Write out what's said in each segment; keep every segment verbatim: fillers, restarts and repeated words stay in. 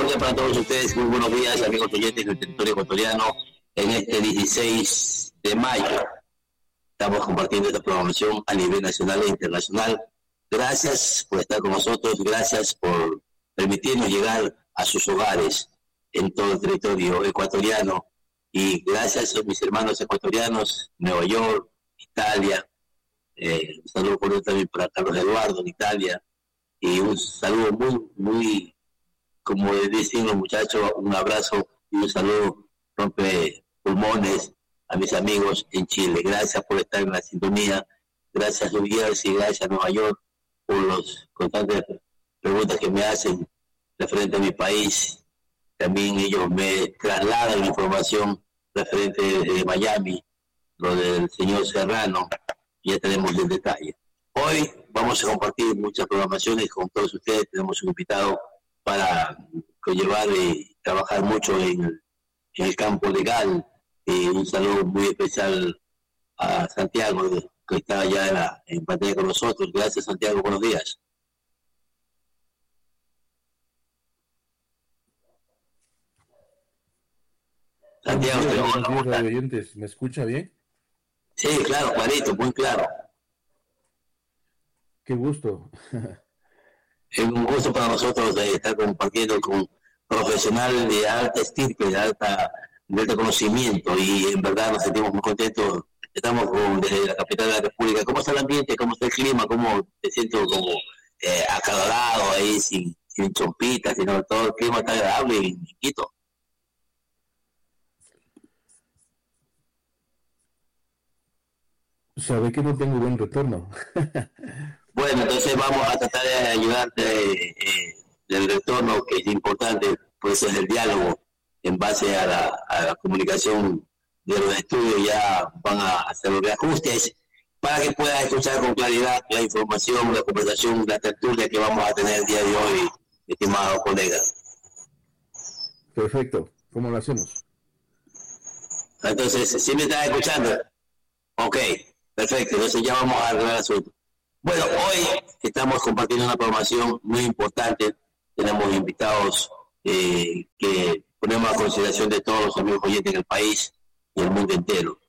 cordial para todos ustedes. Muy buenos días, amigos oyentes del territorio ecuatoriano. En este dieciséis de mayo estamos compartiendo esta programación a nivel nacional e internacional. Gracias por estar con nosotros, gracias por permitirnos llegar a sus hogares en todo el territorio ecuatoriano. Y gracias a mis hermanos ecuatorianos, Nueva York, Italia. Eh, un saludo cordial también para Carlos Eduardo en Italia. Y un saludo muy, muy, como dicen los muchachos, un abrazo y un saludo rompe pulmones a mis amigos en Chile. Gracias por estar en la sintonía. Gracias, New Jersey, gracias, Nueva York, por las constantes preguntas que me hacen referente a mi país. También ellos me trasladan información referente de Miami, lo del señor Serrano. Ya tenemos el detalle. Hoy vamos a compartir muchas programaciones con todos ustedes. Tenemos un invitado para conllevar y trabajar mucho en, en el campo legal. Y un saludo muy especial a Santiago, que está allá en, la, en pantalla con nosotros. Gracias, Santiago. Buenos días. Santiago, buenos días, oyentes. ¿Me escucha bien? Sí, claro, clarito, muy claro. Qué gusto. Es un gusto para nosotros de estar compartiendo con profesionales de alta estirpe, de alta, de alto conocimiento, y en verdad nos sentimos muy contentos. Estamos con, desde la capital de la República. ¿Cómo está el ambiente? ¿Cómo está el clima? ¿Cómo te siento como eh, acalorado ahí, sin, sin chompitas, sino todo el clima está agradable en Quito? Sabe que no tengo buen retorno. Bueno, entonces vamos a tratar de ayudarte eh, del retorno, que es importante, pues es el diálogo en base a la, a la comunicación de los estudios. Ya van a hacer los reajustes para que puedas escuchar con claridad la información, la conversación, la tertulia que vamos a tener el día de hoy, estimados colegas. Perfecto, ¿cómo lo hacemos? Entonces, ¿sí me estás escuchando? Ok, perfecto, entonces ya vamos a arreglar el asunto. Bueno, hoy estamos compartiendo una programación muy importante. Tenemos invitados eh, que ponemos a consideración de todos los amigos oyentes en el país y el mundo entero.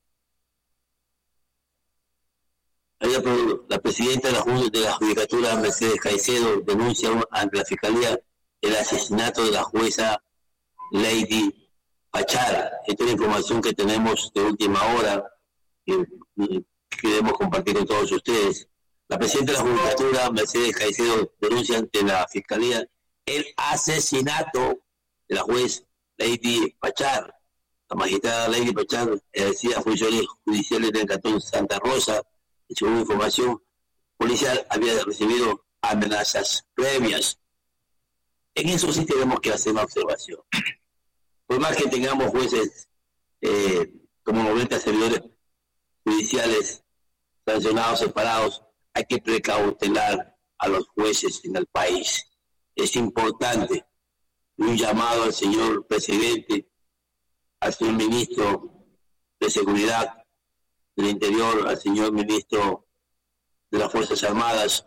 La, la presidenta de la, de la Judicatura, Mercedes Caicedo, denuncia ante la Fiscalía el asesinato de la jueza Lady Pachar. Esta es la información que tenemos de última hora, que queremos compartir con todos ustedes. La presidenta de la Judicatura, Mercedes Caicedo, denuncia ante la Fiscalía el asesinato de la juez Lady Pachar. La magistrada Lady Pachar ejercía funciones judiciales del cantón Santa Rosa y, según información policial, había recibido amenazas previas. En eso sí tenemos que hacer una observación. Por más que tengamos jueces eh, como noventa servidores judiciales sancionados, separados, hay que precautelar a los jueces en el país. Es importante. Un llamado al señor presidente, al señor ministro de Seguridad del Interior, al señor ministro de las Fuerzas Armadas.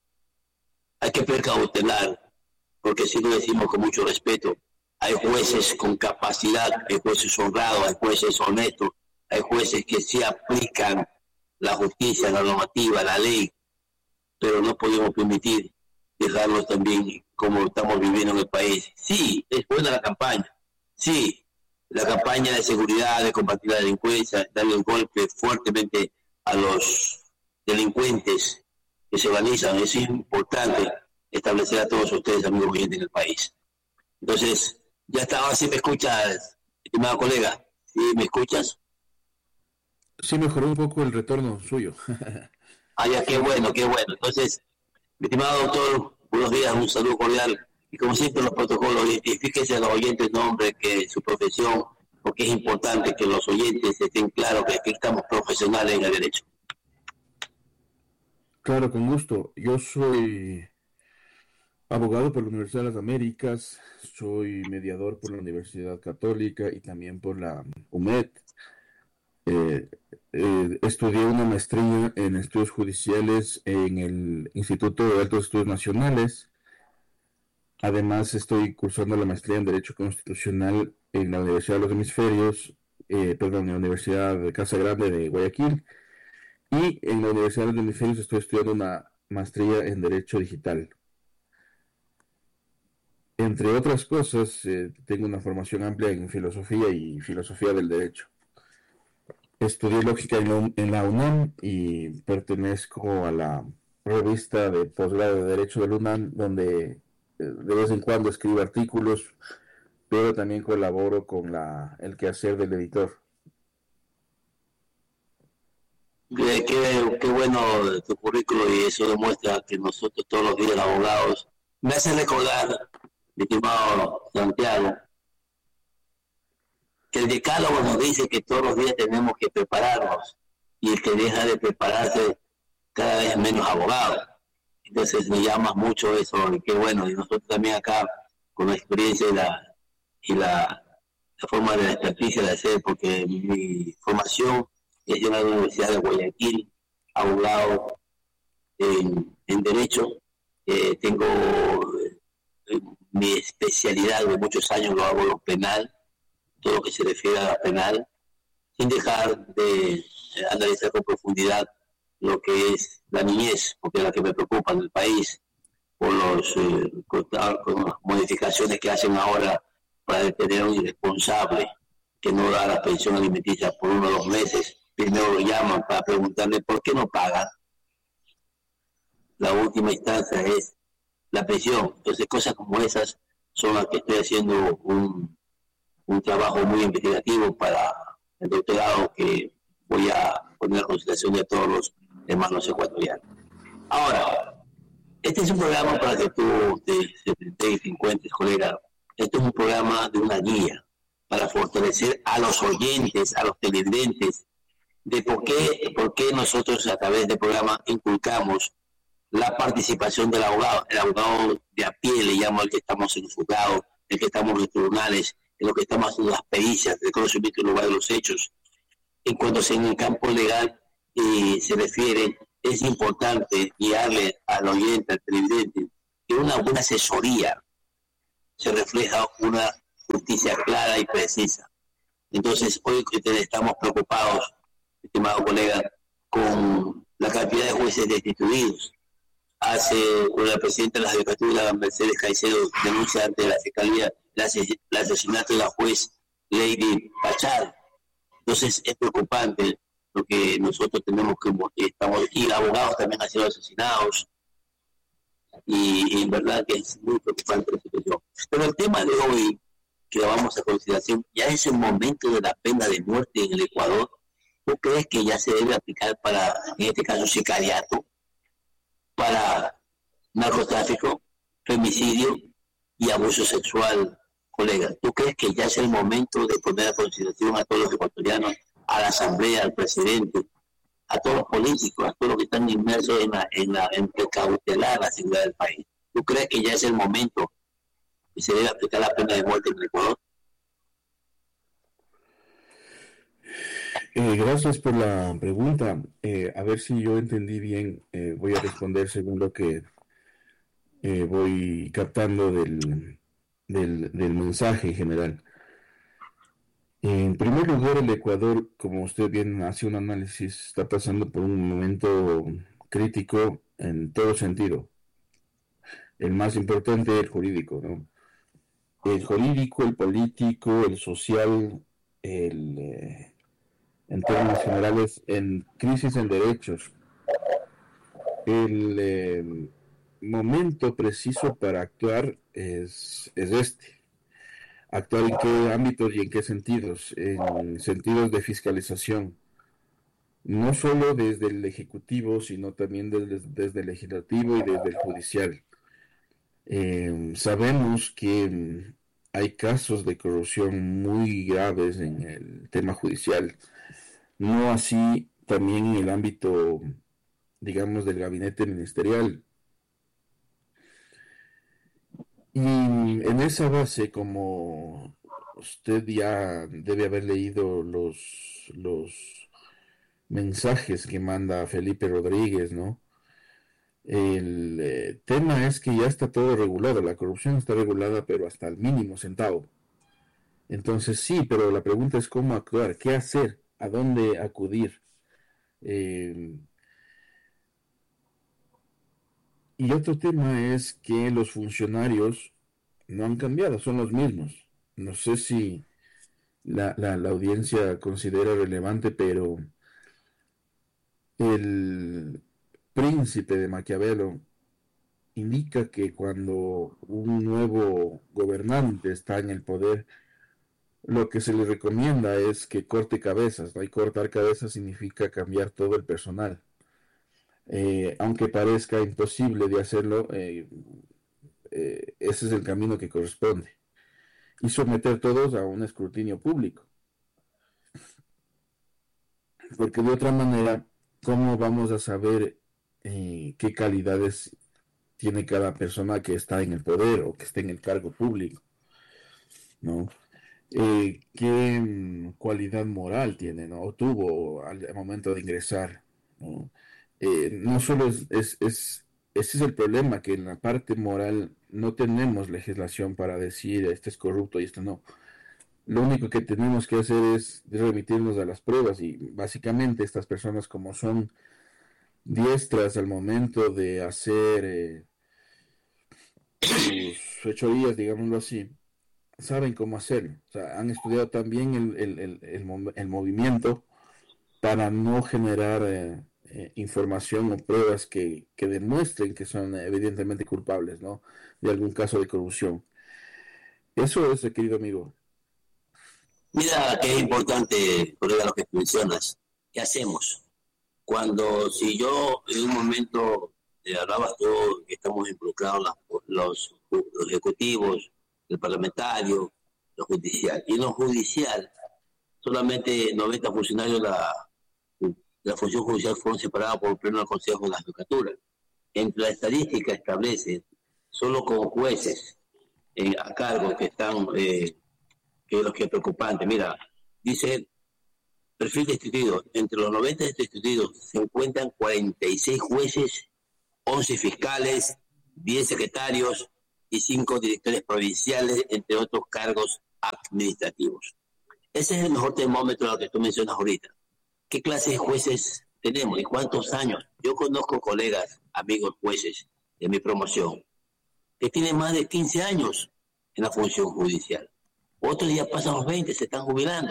Hay que precautelar, porque si lo decimos con mucho respeto, hay jueces con capacidad, hay jueces honrados, hay jueces honestos, hay jueces que sí aplican la justicia, la normativa, la ley, pero no podemos permitir dejarlos también como estamos viviendo en el país. Sí, es buena la campaña, sí, la campaña de seguridad, de combatir la delincuencia, darle un golpe fuertemente a los delincuentes que se organizan. Es importante establecer a todos ustedes, amigos oyentes en el país. Entonces, ya está, ahora sí me escuchas, estimado colega, ¿sí me escuchas? Sí, mejoró un poco el retorno suyo. Ah, ya, qué bueno, qué bueno. Entonces, mi estimado doctor, buenos días, un saludo cordial. Y como siempre, los protocolos, identifíquese a los oyentes nombre, que su profesión, porque es importante que los oyentes estén claros que aquí estamos profesionales en el derecho. Claro, con gusto. Yo soy abogado por la Universidad de las Américas, soy mediador por la Universidad Católica y también por la U M E D. Eh, eh, estudié una maestría en estudios judiciales en el Instituto de Altos Estudios Nacionales Además, estoy cursando la maestría en Derecho Constitucional en la Universidad de los Hemisferios, eh, perdón, en la Universidad de Casa Grande de Guayaquil, y en la Universidad de los Hemisferios estoy estudiando una maestría en Derecho Digital. Entre otras cosas, eh, tengo una formación amplia en filosofía y filosofía del derecho. Estudié lógica en la, en la UNAM y pertenezco a la revista de posgrado de Derecho de la UNAM, donde eh, de vez en cuando escribo artículos, pero también colaboro con la, el quehacer del editor. Qué, qué, qué bueno tu currículo y eso demuestra que nosotros todos los días abogados, me hace recordar, mi estimado Santiago, que el decálogo nos dice que todos los días tenemos que prepararnos y el que deja de prepararse cada vez menos abogado. Entonces me llama mucho eso y qué bueno. Y nosotros también acá, con la experiencia y la, y la, la forma de la experticia de hacer, porque mi formación es de la Universidad de Guayaquil, abogado en, en Derecho. Eh, tengo eh, mi especialidad de muchos años, lo hago lo penal, todo lo que se refiere a la penal, sin dejar de analizar con profundidad lo que es la niñez, porque es la que me preocupa en el país, por, los, eh, con, con las modificaciones que hacen ahora para detener a un irresponsable que no da la pensión alimenticia por uno o dos meses. Primero lo llaman para preguntarle por qué no paga. La última instancia es la pensión. Entonces cosas como esas son las que estoy haciendo un, un trabajo muy investigativo para el doctorado que voy a poner a consideración de todos los hermanos ecuatorianos. Ahora, este es un programa para que tú te, te, te, te encuentres, colega. Este es un programa de una guía para fortalecer a los oyentes, a los televidentes, de por qué, por qué nosotros a través del programa inculcamos la participación del abogado, el abogado de a pie, le llamo al que estamos en los juzgados, el que estamos en los tribunales, en lo que estamos haciendo las pericias, el conocimiento del lugar de los hechos. En cuanto en el campo legal eh, se refiere, es importante guiarle al oyente, al televidente, que una buena asesoría se refleja una justicia clara y precisa. Entonces, hoy que estamos preocupados, estimado colega, con la cantidad de jueces destituidos. Hace la presidenta de la Judicatura, Mercedes Caicedo, denuncia ante la Fiscalía el asesinato de la juez Lady Pachar. Entonces es preocupante lo que nosotros tenemos que estamos y abogados también han sido asesinados y, y en verdad que es muy preocupante la situación. Pero el tema de hoy que vamos a consideración, ya es el momento de la pena de muerte en el Ecuador. ¿Tú crees que ya se debe aplicar para, en este caso, sicariato, para narcotráfico, femicidio y abuso sexual, colega? ¿Tú crees que ya es el momento de poner a consideración a todos los ecuatorianos, a la Asamblea, al presidente, a todos los políticos, a todos los que están inmersos en, la, en, la, en precautelar la seguridad del país? ¿Tú crees que ya es el momento que se debe aplicar la pena de muerte en el Ecuador? Eh, gracias por la pregunta. Eh, a ver si yo entendí bien. Eh, voy a responder según lo que eh, voy captando del, del, del mensaje en general. En primer lugar, el Ecuador, como usted bien hace un análisis, está pasando por un momento crítico en todo sentido. El más importante, el jurídico, ¿no? El jurídico, el político, el social, el, eh, en términos generales, en crisis en derechos. El eh, momento preciso para actuar es, es este. ¿Actuar en qué ámbitos y en qué sentidos? En sentidos de fiscalización. No solo desde el Ejecutivo, sino también desde, desde el Legislativo y desde el Judicial. Eh, sabemos que mm, hay casos de corrupción muy graves en el tema judicial. No así también en el ámbito, digamos, del gabinete ministerial. Y en esa base, como usted ya debe haber leído los, los mensajes que manda Felipe Rodríguez, ¿no? El eh, tema es que ya está todo regulado, la corrupción está regulada, pero hasta el mínimo centavo. Entonces sí, pero la pregunta es cómo actuar, qué hacer, a dónde acudir. Eh, y otro tema es que los funcionarios no han cambiado, son los mismos. No sé si la, la, la audiencia considera relevante, pero el príncipe de Maquiavelo indica que cuando un nuevo gobernante está en el poder, lo que se le recomienda es que corte cabezas, ¿no? Y cortar cabezas significa cambiar todo el personal. Eh, aunque parezca imposible de hacerlo, eh, eh, ese es el camino que corresponde. Y someter todos a un escrutinio público. Porque de otra manera, ¿cómo vamos a saber eh, qué calidades tiene cada persona que está en el poder o que está en el cargo público? ¿No? Eh, ¿Qué mm, cualidad moral tiene, ¿no? O tuvo al, al momento de ingresar, ¿no? Eh, no solo es, es, es, ese es el problema, que en la parte moral no tenemos legislación para decir este es corrupto y este no. Lo único que tenemos que hacer es remitirnos a las pruebas y básicamente estas personas como son diestras al momento de hacer eh, sus fechorías, digámoslo así, saben cómo hacerlo. O sea, han estudiado también el, el, el, el, el movimiento para no generar eh, eh, información o pruebas que, que demuestren que son evidentemente culpables, ¿no? De algún caso de corrupción. Eso es, querido amigo. Mira que es importante, colega, lo que mencionas. ¿Qué hacemos? Cuando, si yo en un momento eh, hablabas tú que estamos involucrados los, los, los ejecutivos, el parlamentario, lo judicial. Y en lo judicial, solamente noventa funcionarios de la, de la función judicial fueron separados por el pleno del Consejo de la Judicatura. Entre la estadística establece, solo con jueces eh, a cargo que están, eh, que es lo que es preocupante. Mira, dice perfil destituido. Entre los noventa destituidos se encuentran cuarenta y seis jueces, once fiscales, diez secretarios y cinco directores provinciales, entre otros cargos administrativos. Ese es el mejor termómetro de lo que tú mencionas ahorita. ¿Qué clase de jueces tenemos y cuántos años? Yo conozco colegas, amigos jueces de mi promoción, que tienen más de quince años en la función judicial. Otros ya pasan los veinte, se están jubilando.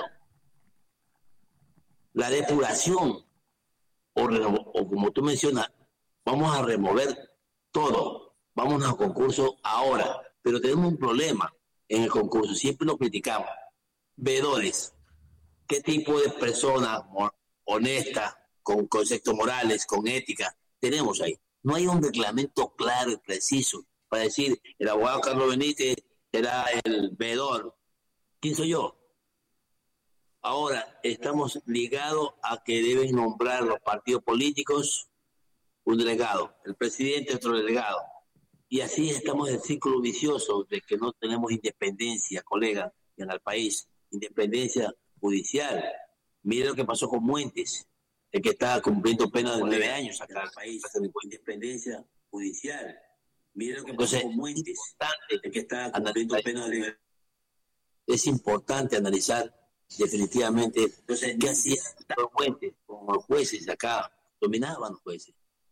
La depuración, o, o como tú mencionas, vamos a remover todo, vamos a concurso ahora, pero tenemos un problema en el concurso, siempre lo criticamos. Veedores, ¿qué tipo de personas honestas, con conceptos morales, con ética, tenemos ahí? No hay un reglamento claro y preciso para decir, el abogado Carlos Benítez será el veedor. ¿Quién soy yo? Ahora, estamos ligados a que deben nombrar los partidos políticos un delegado, el presidente otro delegado. Y así estamos en el círculo vicioso de que no tenemos independencia, colega, en el país, independencia judicial. Mire lo que pasó con Muentes, el que está cumpliendo pena de nueve años acá en el país, independencia judicial. Mire lo que pasó con Muentes, el que está cumpliendo pena de nueve años. Es importante analizar definitivamente. Entonces, ¿qué hacían los jueces? Como los jueces acá, dominaban los jueces.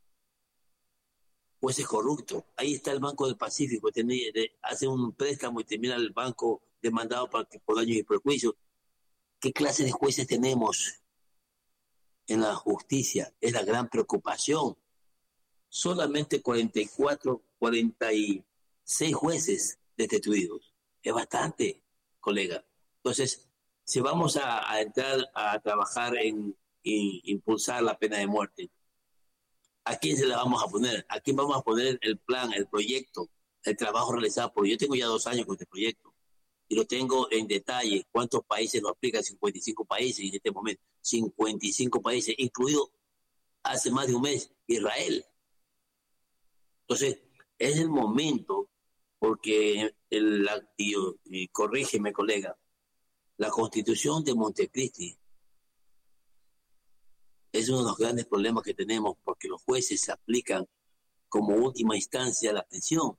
Jueces corruptos. Ahí está el Banco del Pacífico, tenía, hace un préstamo y termina el banco demandado por, por daños y perjuicios. ¿Qué clase de jueces tenemos en la justicia? Es la gran preocupación. Solamente cuarenta y cuatro, cuarenta y seis jueces destituidos. Es bastante, colega. Entonces, si vamos a, a entrar a trabajar en, en impulsar la pena de muerte, ¿a quién se la vamos a poner? ¿A quién vamos a poner el plan, el proyecto, el trabajo realizado? Porque yo tengo ya dos años con este proyecto y lo tengo en detalle. ¿Cuántos países lo aplican? cincuenta y cinco países en este momento. cincuenta y cinco países, incluido hace más de un mes Israel. Entonces, es el momento, porque, el, y, y corrígeme, colega, la Constitución de Montecristi es uno de los grandes problemas que tenemos, porque los jueces se aplican como última instancia la prisión.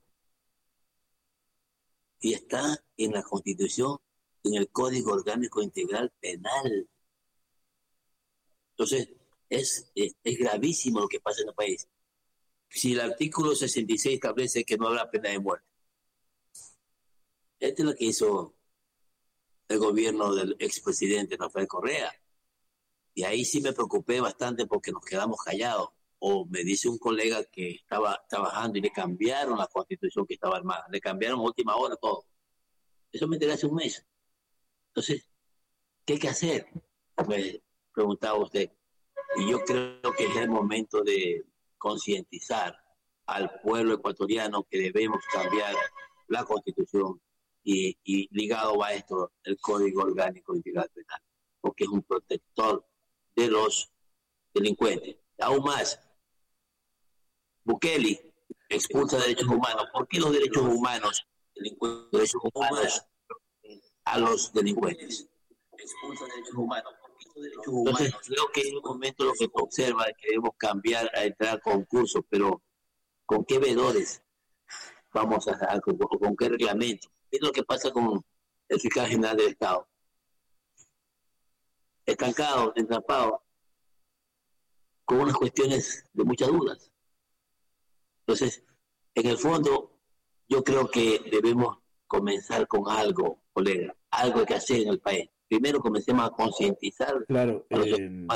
Y está en la Constitución, en el Código Orgánico Integral Penal. Entonces, es, es, es gravísimo lo que pasa en el país. Si el artículo sesenta y seis establece que no habrá pena de muerte, esto es lo que hizo el gobierno del expresidente Rafael Correa. Y ahí sí me preocupé bastante porque nos quedamos callados. O me dice un colega que estaba trabajando y le cambiaron la Constitución que estaba armada, le cambiaron a última hora todo. Eso me enteré hace un mes. Entonces, ¿qué hay que hacer? Me preguntaba usted. Y yo creo que es el momento de concientizar al pueblo ecuatoriano que debemos cambiar la Constitución y, y ligado a esto el Código Orgánico Integral Penal, porque es un protector de los delincuentes. Aún más, Bukele expulsa derechos humanos. ¿Por qué los derechos humanos, delincuentes, derechos humanos a los delincuentes? Expulsa derechos humanos. Entonces, creo que en un momento lo que se observa es que debemos cambiar a entrar a concursos, pero ¿con qué veedores vamos a hacer? ¿Con, con qué reglamento? ¿Qué es lo que pasa con el fiscal general del Estado? Estancado, entrampado, con unas cuestiones de muchas dudas. Entonces, en el fondo, yo creo que debemos comenzar con algo, colega, algo hay que hacer en el país. Primero comencemos a concientizar claro, a los eh,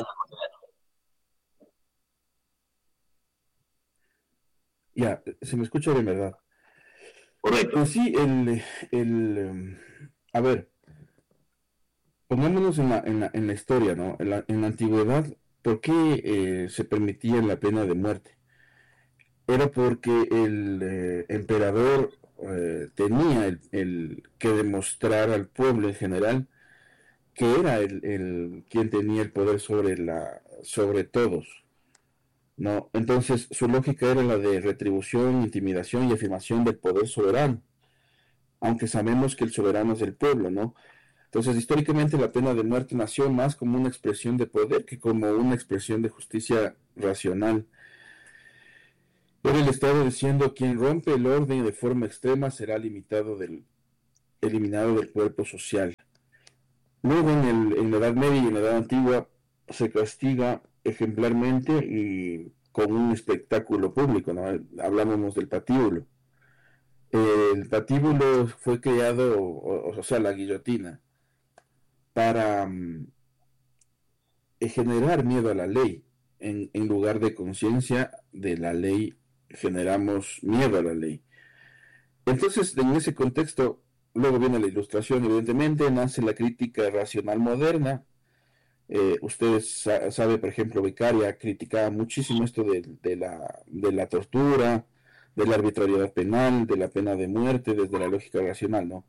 ya, se me escucha bien, ¿verdad? Correcto. Pues sí, el, el a ver, pongámonos en la, en la, en la historia, ¿no? En la, en la antigüedad, ¿por qué eh, se permitía la pena de muerte? Era porque el eh, emperador eh, tenía el, el que demostrar al pueblo en general que era el, el quien tenía el poder sobre la sobre todos, ¿no? Entonces su lógica era la de retribución, intimidación y afirmación del poder soberano, aunque sabemos que el soberano es el pueblo, ¿no? Entonces históricamente la pena de muerte nació más como una expresión de poder que como una expresión de justicia racional. Era el Estado diciendo quien rompe el orden de forma extrema será limitado del, eliminado del cuerpo social. Luego en, el, en la Edad Media y en la Edad Antigua se castiga ejemplarmente y con un espectáculo público, ¿no? Hablábamos del patíbulo. El patíbulo fue creado, o, o sea, la guillotina, para um, generar miedo a la ley. En, en lugar de conciencia de la ley, generamos miedo a la ley. Entonces, en ese contexto, luego viene la ilustración, evidentemente, nace la crítica racional moderna. Eh, ustedes sa sabe, por ejemplo, Beccaria criticaba muchísimo esto de, de, la, de la tortura, de la arbitrariedad penal, de la pena de muerte, desde la lógica racional, ¿no?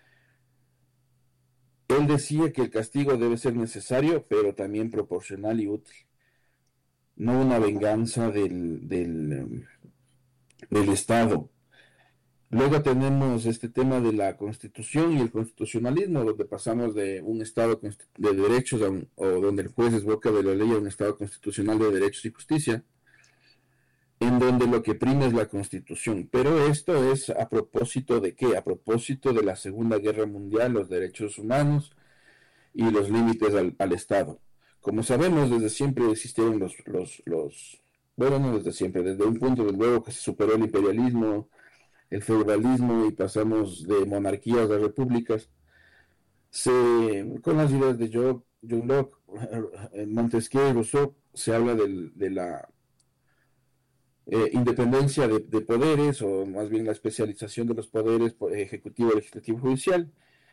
Él decía que el castigo debe ser necesario, pero también proporcional y útil. No una venganza del, del, del Estado. Luego tenemos este tema de la Constitución y el constitucionalismo, donde pasamos de un Estado de derechos a un, o donde el juez es boca de la ley a un Estado constitucional de derechos y justicia, en donde lo que prima es la Constitución. Pero esto es a propósito de qué? A propósito de la Segunda Guerra Mundial, los derechos humanos y los límites al, al Estado. Como sabemos, desde siempre existieron los, los, los, bueno, no desde siempre, desde un punto de luego que se superó el imperialismo, el feudalismo y pasamos de monarquías a repúblicas, se, con las ideas de Job, John Locke, Montesquieu y Rousseau, se habla del, de la eh, independencia de, de poderes, o más bien la especialización de los poderes ejecutivo, legislativo y judicial,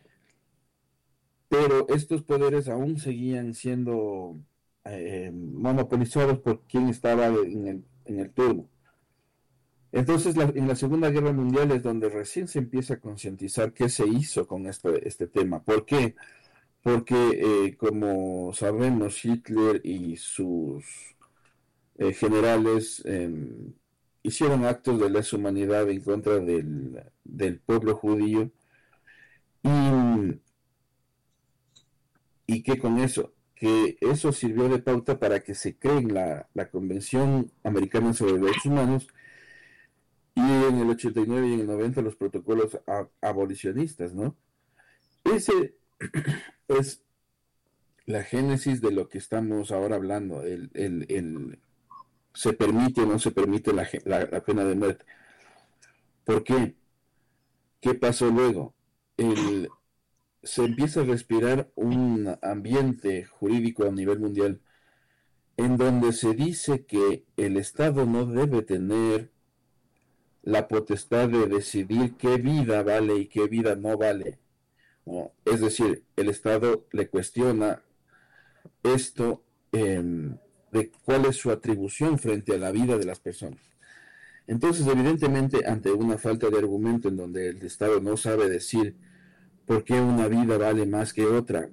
pero estos poderes aún seguían siendo eh, monopolizados por quien estaba en el, en el turno. Entonces, la, en la Segunda Guerra Mundial es donde recién se empieza a concientizar qué se hizo con este, este tema. ¿Por qué? Porque, eh, como sabemos, Hitler y sus eh, generales eh, hicieron actos de lesa humanidad en contra del, del pueblo judío. Y, y que con eso, que eso sirvió de pauta para que se cree la, la Convención Americana sobre Derechos Humanos, y en el ochenta y nueve y en el noventa los protocolos a, abolicionistas, ¿no? Ese es la génesis de lo que estamos ahora hablando, el, el, el se permite o no se permite la, la, la pena de muerte. ¿Por qué? ¿Qué pasó luego? El, se empieza a respirar un ambiente jurídico a nivel mundial en donde se dice que el Estado no debe tener la potestad de decidir qué vida vale y qué vida no vale, ¿no? Es decir, el Estado le cuestiona esto eh, de cuál es su atribución frente a la vida de las personas. Entonces, evidentemente, ante una falta de argumento en donde el Estado no sabe decir por qué una vida vale más que otra,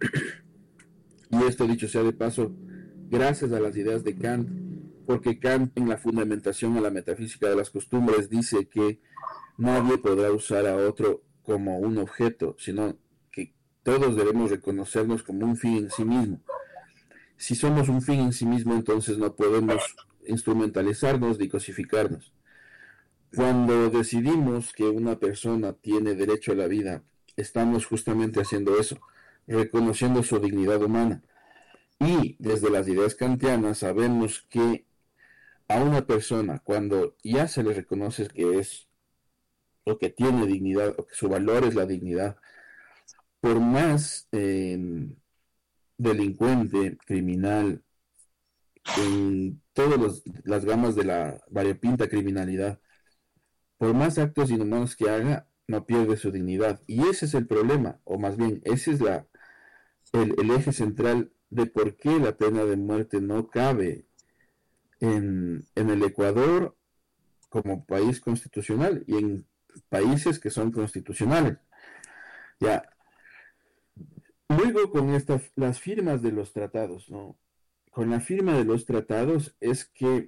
y esto dicho sea de paso, gracias a las ideas de Kant, porque Kant en la fundamentación a la metafísica de las costumbres dice que nadie podrá usar a otro como un objeto, sino que todos debemos reconocernos como un fin en sí mismo. Si somos un fin en sí mismo, entonces no podemos instrumentalizarnos ni cosificarnos. Cuando decidimos que una persona tiene derecho a la vida, estamos justamente haciendo eso, reconociendo su dignidad humana. Y desde las ideas kantianas sabemos que a una persona, cuando ya se le reconoce que es o que tiene dignidad, o que su valor es la dignidad, por más eh, delincuente, criminal, en todas las gamas de la variopinta criminalidad, por más actos inhumanos que haga, no pierde su dignidad. Y ese es el problema, o más bien, ese es la, el, el eje central de por qué la pena de muerte no cabe en, en el Ecuador como país constitucional y en países que son constitucionales. Ya. Luego con esta, las firmas de los tratados, ¿no? Con la firma de los tratados es que,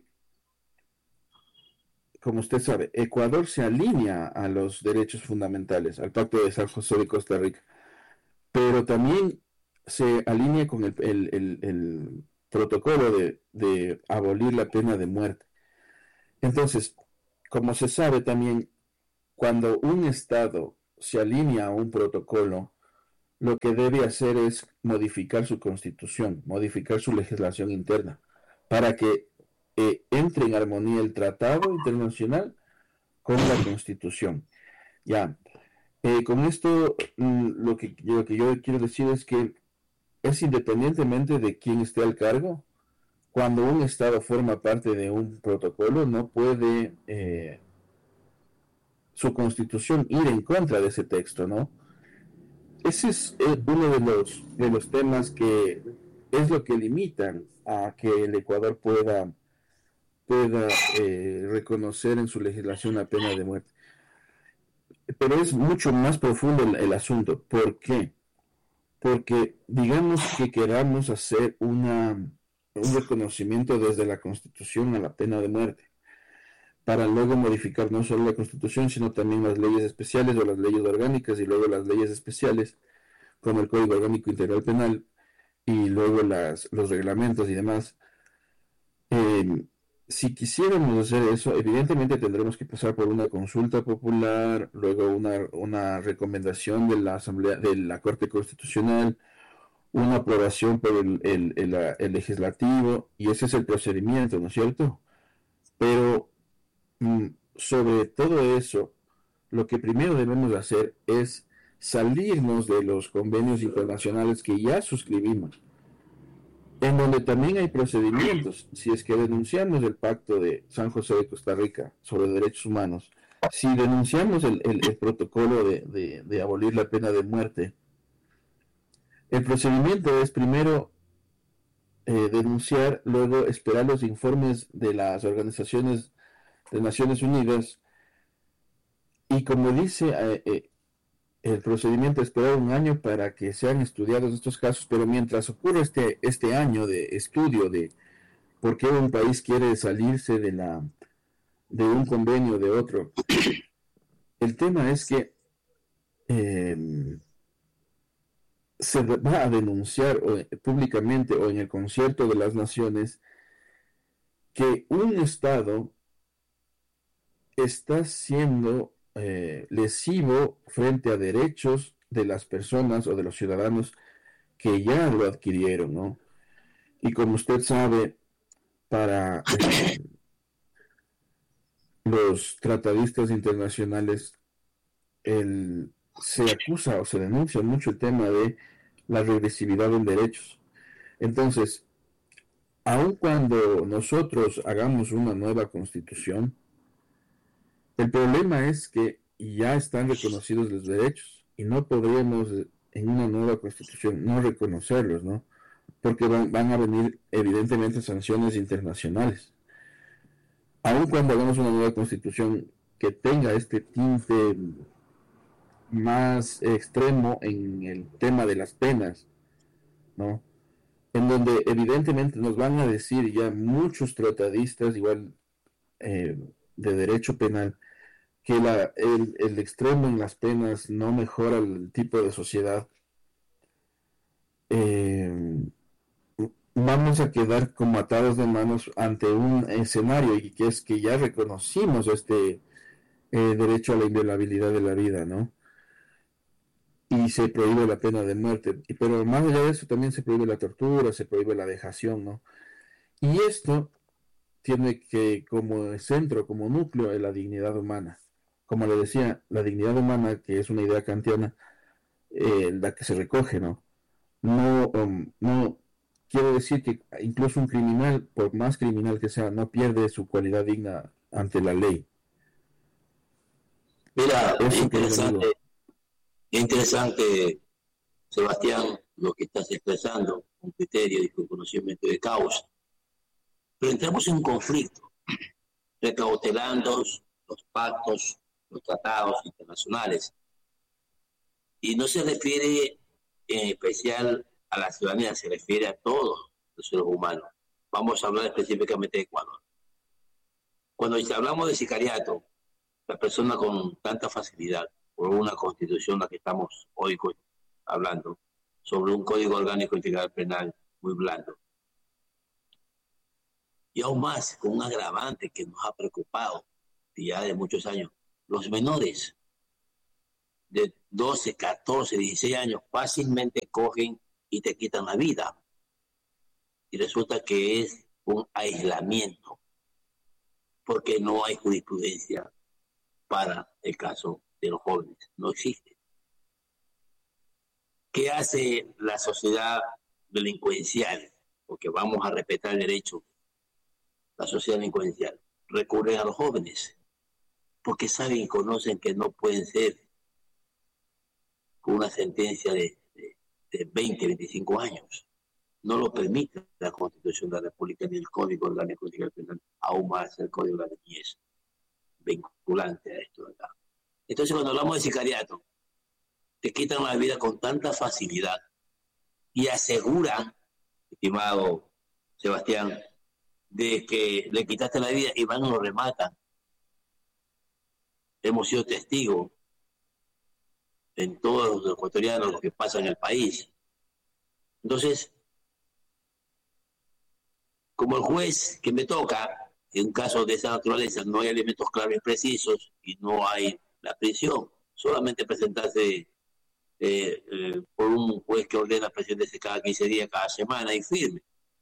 como usted sabe, Ecuador se alinea a los derechos fundamentales, al Pacto de San José de Costa Rica, pero también se alinea con el, el, el, el protocolo de, de abolir la pena de muerte. Entonces, como se sabe también, cuando un Estado se alinea a un protocolo, lo que debe hacer es modificar su constitución, modificar su legislación interna, para que eh, entre en armonía el tratado internacional con la constitución. Ya, eh, con esto mm, lo, que, lo que yo quiero decir es que es independientemente de quién esté al cargo, cuando un Estado forma parte de un protocolo, no puede eh, su constitución ir en contra de ese texto, ¿no? Ese es eh, uno de los, de los temas que es lo que limitan a que el Ecuador pueda, pueda eh, reconocer en su legislación la pena de muerte. Pero es mucho más profundo el, el asunto. ¿Por qué? Porque digamos que queramos hacer una, un reconocimiento desde la Constitución a la pena de muerte, para luego modificar no solo la Constitución, sino también las leyes especiales o las leyes orgánicas y luego las leyes especiales, como el Código Orgánico Integral Penal y luego las, los reglamentos y demás. Eh, si quisiéramos hacer eso, evidentemente tendremos que pasar por una consulta popular, luego una, una recomendación de la Asamblea, de la Corte Constitucional, una aprobación por el, el, el, el legislativo, y ese es el procedimiento, ¿no es cierto? Pero mm, sobre todo eso, lo que primero debemos hacer es salirnos de los convenios internacionales que ya suscribimos, en donde también hay procedimientos. Si es que denunciamos el Pacto de San José de Costa Rica sobre derechos humanos, si denunciamos el, el, el protocolo de, de, de abolir la pena de muerte, el procedimiento es primero eh, denunciar, luego esperar los informes de las organizaciones de Naciones Unidas, y como dice eh, eh, el procedimiento, esperar un año para que sean estudiados estos casos, pero mientras ocurre este, este año de estudio de por qué un país quiere salirse de, la, de un convenio de otro, el tema es que eh, se va a denunciar o, públicamente o en el concierto de las naciones que un Estado está siendo eh, lesivo frente a derechos de las personas o de los ciudadanos que ya lo adquirieron, ¿no? Y como usted sabe, para eh, los tratadistas internacionales, el, se acusa o se denuncia mucho el tema de la regresividad en derechos. Entonces, aun cuando nosotros hagamos una nueva constitución, el problema es que ya están reconocidos los derechos y no podríamos en una nueva constitución no reconocerlos, ¿no? Porque van, van a venir evidentemente sanciones internacionales. Aun cuando hagamos una nueva constitución que tenga este tinte más extremo en el tema de las penas, ¿no? En donde evidentemente nos van a decir ya muchos tratadistas, igual eh, de derecho penal, que la, el, el extremo en las penas no mejora el tipo de sociedad. Eh, Vamos a quedar como atados de manos ante un escenario y que es que ya reconocimos este eh, derecho a la inviolabilidad de la vida, ¿no? Y se prohíbe la pena de muerte. Pero más allá de eso también se prohíbe la tortura, se prohíbe la dejación, ¿no? Y esto tiene que como centro, como núcleo de la dignidad humana. Como le decía, la dignidad humana, que es una idea kantiana, eh, la que se recoge, ¿no? No, um, no quiere decir que incluso un criminal, por más criminal que sea, no pierde su cualidad digna ante la ley. Mira, Eso, querido interesante, amigo. interesante, Sebastián, lo que estás expresando, con criterio y con conocimiento de causa. Pero entramos en un conflicto, recautelando los pactos, los tratados internacionales. Y no se refiere en especial a la ciudadanía, se refiere a todos los seres humanos. Vamos a hablar específicamente de Ecuador. Cuando hablamos de sicariato, la persona con tanta facilidad, por una constitución, la que estamos hoy hablando, sobre un código orgánico integral penal muy blando, y aún más con un agravante que nos ha preocupado ya de muchos años, los menores de doce, catorce, dieciséis años fácilmente cogen y te quitan la vida. Y resulta que es un aislamiento, porque no hay jurisprudencia para el caso de los jóvenes. No existe. ¿Qué hace la sociedad delincuencial? Porque vamos a respetar el derecho. La sociedad delincuencial recurre a los jóvenes, porque saben y conocen que no pueden ser con una sentencia de, de, de veinte, veinticinco años. No lo permite la Constitución de la República ni el Código Orgánico Integral Penal, aún más el Código de la Niñez, vinculante a esto de acá. Entonces, cuando hablamos de sicariato, te quitan la vida con tanta facilidad y aseguran, estimado Sebastián, de que le quitaste la vida y van y lo rematan. Hemos sido testigos en todos los ecuatorianos lo que pasa en el país. Entonces, como el juez que me toca, en un caso de esa naturaleza no hay elementos claros y precisos y no hay la prisión, solamente presentarse eh, eh, por un juez que ordena presentarse cada quince días, cada semana y firme.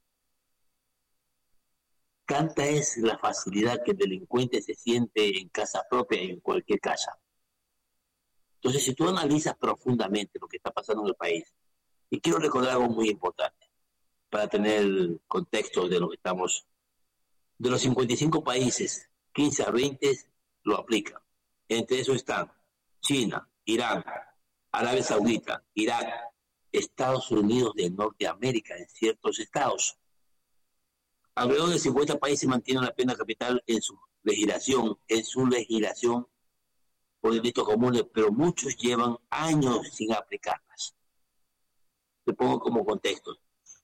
Tanta es la facilidad que el delincuente se siente en casa propia y en cualquier casa. Entonces, si tú analizas profundamente lo que está pasando en el país, y quiero recordar algo muy importante para tener el contexto de lo que estamos, de los cincuenta y cinco países, quince a veinte lo aplican. Entre esos están China, Irán, Arabia Saudita, Irak, Estados Unidos de Norteamérica en ciertos estados. Alrededor de cincuenta países mantienen la pena capital en su legislación, en su legislación por delitos comunes, pero muchos llevan años sin aplicarlas. Te pongo como contexto.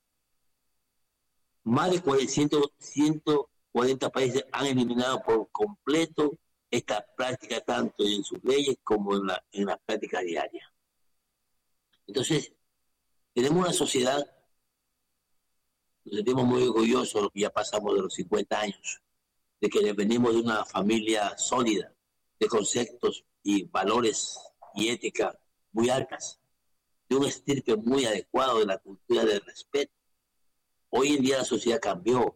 Más de ciento cuarenta países han eliminado por completo esta práctica, tanto en sus leyes como en la, en la práctica diaria. Entonces, tenemos una sociedad, nos sentimos muy orgullosos, ya pasamos de los cincuenta años, de que venimos de una familia sólida, de conceptos y valores y ética muy altas, de un estirpe muy adecuado de la cultura del respeto. Hoy en día la sociedad cambió.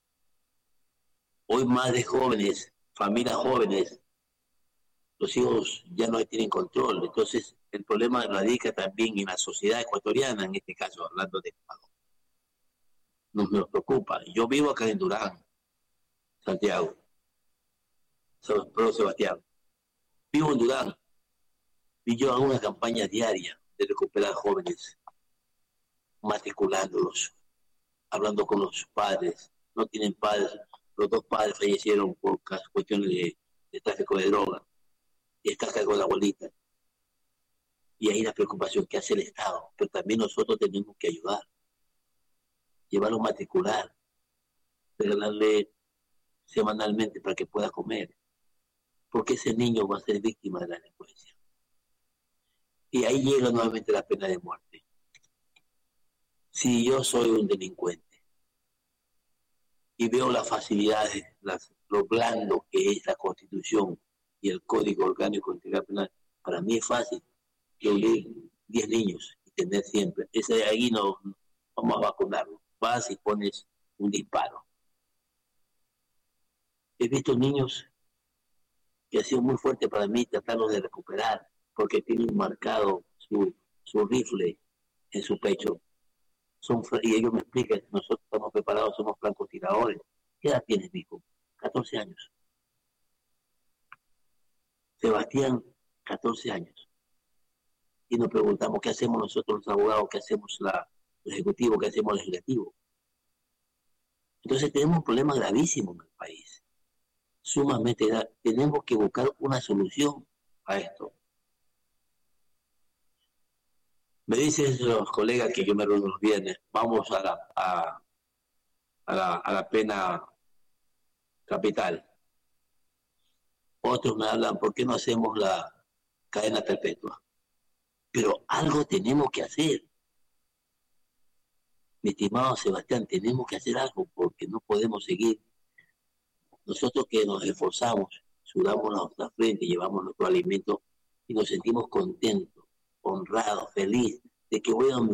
Hoy más de jóvenes, familias jóvenes, los hijos ya no tienen control. Entonces el problema radica también en la sociedad ecuatoriana, en este caso hablando de Ecuador. Nos, nos preocupa. Yo vivo acá en Durán, Santiago, Pedro Sebastián. Vivo en Durán y yo hago una campaña diaria de recuperar jóvenes, matriculándolos, hablando con los padres. No tienen padres, los dos padres fallecieron por cuestiones de, de tráfico de droga y está a cargo de la abuelita. Y ahí la preocupación que hace el Estado, pero también nosotros tenemos que ayudar, llevarlo a matricular, regalarle semanalmente para que pueda comer, porque ese niño va a ser víctima de la delincuencia. Y ahí llega nuevamente la pena de muerte. Si yo soy un delincuente y veo las facilidades, las, lo blando que es la Constitución y el Código Orgánico Integral Penal, para mí es fácil reunir diez niños y tener siempre. Ese de ahí no vamos a vacunarlo. Vas y pones un disparo. He visto niños que ha sido muy fuerte para mí tratarlos de recuperar, porque tienen marcado su, su rifle en su pecho. Son, y ellos me explican, nosotros estamos preparados, somos francotiradores. ¿Qué edad tienes, hijo? catorce años. Sebastián, catorce años. Y nos preguntamos qué hacemos nosotros los abogados, qué hacemos la, el ejecutivo, qué hacemos el legislativo. Entonces tenemos un problema gravísimo en el país. Sumamente grave. Tenemos que buscar una solución a esto. Me dicen los colegas que yo me reúno los viernes, vamos a la, a, a la, a la pena capital. Otros me hablan, ¿por qué no hacemos la cadena perpetua? Pero algo tenemos que hacer. Mi estimado Sebastián, tenemos que hacer algo porque no podemos seguir. Nosotros que nos esforzamos, sudamos nuestra frente, llevamos nuestro alimento y nos sentimos contentos, honrados, felices de que voy a mi